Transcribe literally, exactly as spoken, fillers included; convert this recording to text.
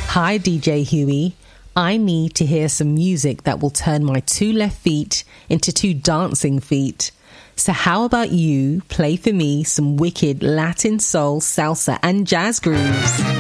Hi, D J Huey. I need to hear some music that will turn my two left feet into two dancing feet. So how about you play for me some wicked Latin soul, salsa, and jazz grooves?